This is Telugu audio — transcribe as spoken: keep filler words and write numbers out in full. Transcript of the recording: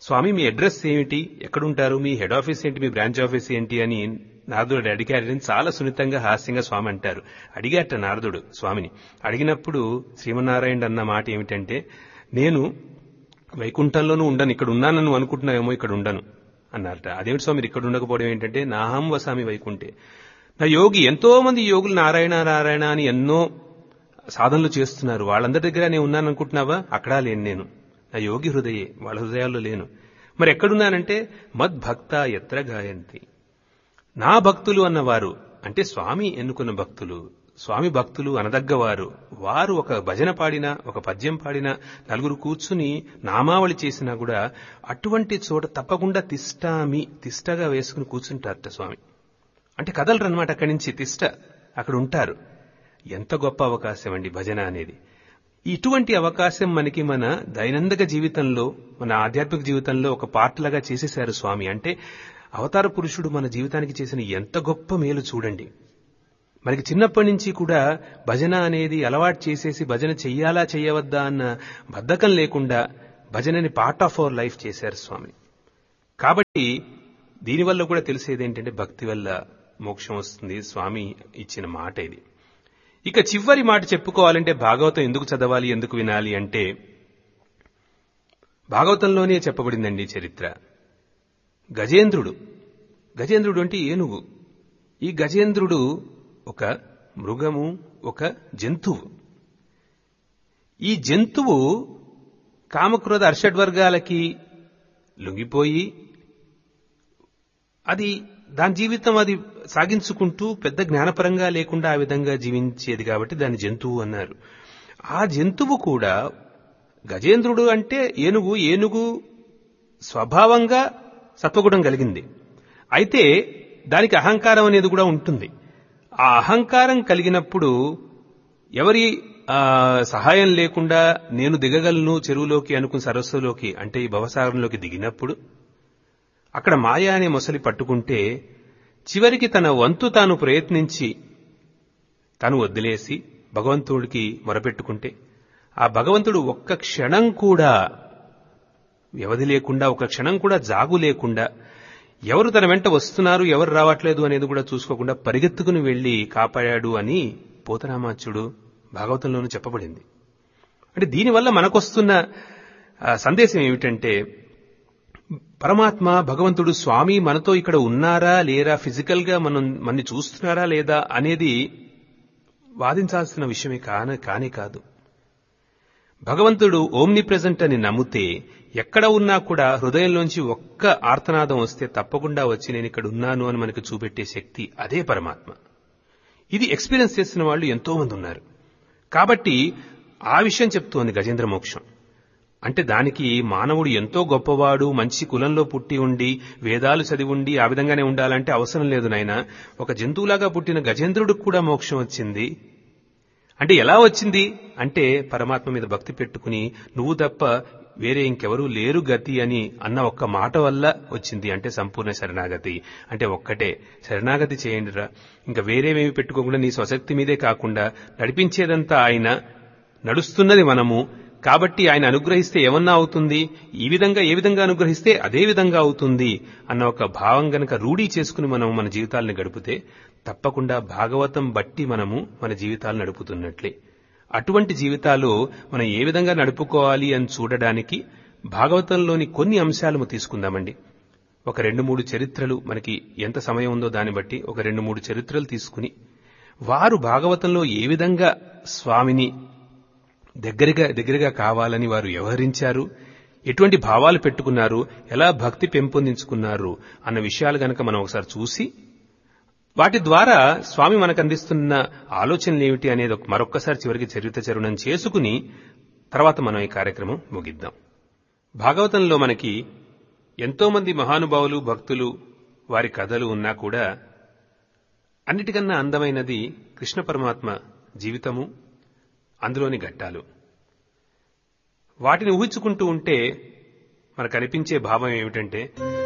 స్వామి మీ అడ్రస్ ఏమిటి, ఎక్కడుంటారు, మీ హెడ్ ఆఫీస్ ఏంటి, మీ బ్రాంచ్ ఆఫీస్ ఏంటి అని నారదుడు అడిగారని చాలా సున్నితంగా హాస్యంగా స్వామి అంటారు. అడిగారట నారదుడు స్వామిని. అడిగినప్పుడు శ్రీమన్నారాయణుడు అన్న మాట ఏమిటంటే, నేను వైకుంఠంలోనూ ఉండను, ఇక్కడ ఉన్నాను నువ్వు అనుకుంటున్నావేమో, ఇక్కడ ఉండను అన్నారట. అదేమిటి స్వామి మీరు ఇక్కడ ఉండకపోవడం ఏంటంటే, నాహం వసామి వైకుంఠే. నా యోగి, ఎంతో మంది యోగులు నారాయణ నారాయణ అని ఎన్నో సాధనలు చేస్తున్నారు, వాళ్ళందరి దగ్గర నేను ఉన్నాను అనుకుంటున్నావా, అక్కడా లేను నేను, నా యోగి హృదయే, వాళ్ళ హృదయాల్లో లేను. మరి ఎక్కడున్నానంటే మద్భక్త ఎత్ర గాయంతి, నా భక్తులు అన్నవారు అంటే స్వామి ఎన్నుకున్న భక్తులు, స్వామి భక్తులు అనదగ్గవారు, వారు ఒక భజన పాడినా ఒక పద్యం పాడినా నలుగురు కూర్చుని నామావళి చేసినా కూడా అటువంటి చోట తప్పకుండా తిష్టామి, తిష్టగా వేసుకుని కూర్చుంటారట స్వామి. అంటే కదలరన్నమాట అక్కడి నుంచి, తిష్ట అక్కడ ఉంటారు. ఎంత గొప్ప అవకాశం అండి భజన అనేది. ఇటువంటి అవకాశం మనకి మన దైనందిక జీవితంలో, మన ఆధ్యాత్మిక జీవితంలో ఒక పార్ట్ లాగా చేసేశారు స్వామి. అంటే అవతార పురుషుడు మన జీవితానికి చేసిన ఎంత గొప్ప మేలు చూడండి. మనకి చిన్నప్పటి నుంచి కూడా భజన అనేది అలవాటు చేసేసి భజన చెయ్యాలా చెయ్యవద్దా అన్న బద్ధకం లేకుండా భజనని పార్ట్ ఆఫ్ అవర్ లైఫ్ చేశారు స్వామి. కాబట్టి దీనివల్ల కూడా తెలిసేది ఏంటంటే భక్తి వల్ల మోక్షం వస్తుంది, స్వామి ఇచ్చిన మాట ఇది. ఇక చివరి మాట చెప్పుకోవాలంటే భాగవతం ఎందుకు చదవాలి, ఎందుకు వినాలి అంటే భాగవతంలోనే చెప్పబడిందండి చరిత్ర. గజేంద్రుడు, గజేంద్రుడు అంటే ఏనుగు. ఈ గజేంద్రుడు ఒక మృగము, ఒక జంతువు. ఈ జంతువు కామక్రోధ అర్షడ్వర్గాలకి లొంగిపోయి అది దాని జీవితం అది సాగించుకుంటూ పెద్ద జ్ఞానపరంగా లేకుండా ఆ విధంగా జీవించేది కాబట్టి దాని జంతువు అన్నారు. ఆ జంతువు కూడా గజేంద్రుడు అంటే ఏనుగు, ఏనుగు స్వభావంగా సత్వగుణం కలిగింది. అయితే దానికి అహంకారం అనేది కూడా ఉంటుంది. ఆ అహంకారం కలిగినప్పుడు ఎవరి సహాయం లేకుండా నేను దిగగలను చెరువులోకి అనుకుని సరస్సులోకి అంటే ఈ భవసాగరంలోకి దిగినప్పుడు అక్కడ మాయ అనే మొసలి పట్టుకుంటే చివరికి తన వంతు తాను ప్రయత్నించి తాను వదిలేసి భగవంతుడికి మొరపెట్టుకుంటే ఆ భగవంతుడు ఒక్క క్షణం కూడా వ్యవధి లేకుండా, ఒక క్షణం కూడా జాగు లేకుండా, ఎవరు తన వెంట వస్తున్నారు ఎవరు రావట్లేదు అనేది కూడా చూసుకోకుండా పరిగెత్తుకుని వెళ్లి కాపాడాడు అని పోతనామాచ్యుడు భాగవతంలోనూ చెప్పబడింది. అంటే దీనివల్ల మనకొస్తున్న సందేశం ఏమిటంటే పరమాత్మ భగవంతుడు స్వామి మనతో ఇక్కడ ఉన్నారా లేరా, ఫిజికల్ గా మనం మనని చూస్తున్నారా లేదా అనేది వాదించాల్సిన విషయమే కానే కానే కాదు. భగవంతుడు ఓమ్ని ప్రెజెంట్ అని నమ్మితే ఎక్కడ ఉన్నా కూడా హృదయంలోంచి ఒక్క ఆర్తనాదం వస్తే తప్పకుండా వచ్చి నేను ఇక్కడ ఉన్నాను అని మనకు చూపెట్టే శక్తి అదే పరమాత్మ. ఇది ఎక్స్పీరియన్స్ చేసిన వాళ్ళు ఎంతో మంది ఉన్నారు. కాబట్టి ఆ విషయం చెప్తోంది గజేంద్ర మోక్షం. అంటే దానికి మానవుడు ఎంతో గొప్పవాడు, మంచి కులంలో పుట్టి ఉండి వేదాలు చదివి ఉండి ఆ విధంగానే ఉండాలంటే అవసరం లేదు నాయనా. ఒక జంతువులాగా పుట్టిన గజేంద్రుడికి కూడా మోక్షం వచ్చింది. అంటే ఎలా వచ్చింది అంటే పరమాత్మ మీద భక్తి పెట్టుకుని నువ్వు తప్ప వేరే ఇంకెవరూ లేరు గతి అని అన్న ఒక్క మాట వల్ల వచ్చింది. అంటే సంపూర్ణ శరణాగతి అంటే ఒక్కటే, శరణాగతి చేయండిరా, ఇంకా వేరేవేమి పెట్టుకోకుండా నీ స్వశక్తి మీదే కాకుండా నడిపించేదంతా ఆయన, నడుస్తున్నది మనము. కాబట్టి ఆయన అనుగ్రహిస్తే ఏమన్నా అవుతుంది, ఈ విధంగా ఏ విధంగా అనుగ్రహిస్తే అదే విధంగా అవుతుంది అన్న ఒక భావం గనక రూఢీ చేసుకుని మనం మన జీవితాలను గడిపితే తప్పకుండా భాగవతం బట్టి మనము మన జీవితాలు నడుపుతున్నట్లే. అటువంటి జీవితాలు మనం ఏ విధంగా నడుపుకోవాలి అని చూడడానికి భాగవతంలోని కొన్ని అంశాలను తీసుకుందామండి. ఒక రెండు మూడు చరిత్రలు, మనకి ఎంత సమయం ఉందో దాన్ని బట్టి ఒక రెండు మూడు చరిత్రలు తీసుకుని వారు భాగవతంలో ఏ విధంగా స్వామిని దగ్గరగా దగ్గరగా కావాలని వారు వ్యవహరించారు, ఎటువంటి భావాలు పెట్టుకున్నారు, ఎలా భక్తి పెంపొందించుకున్నారు అన్న విషయాలు గనక మనం ఒకసారి చూసి వాటి ద్వారా స్వామి మనకు అందిస్తున్న ఆలోచనలు ఏమిటి అనేది మరొక్కసారి చివరికి చరిత్ర చరణం చేసుకుని తర్వాత మనం ఈ కార్యక్రమం ముగిద్దాం. భాగవతంలో మనకి ఎంతో మంది మహానుభావులు భక్తులు వారి కథలు ఉన్నా కూడా అన్నిటికన్నా అందమైనది కృష్ణ పరమాత్మ జీవితము, అందులోని ఘట్టాలు. వాటిని ఊహించుకుంటూ ఉంటే మనకు అనిపించే భావం ఏమిటంటే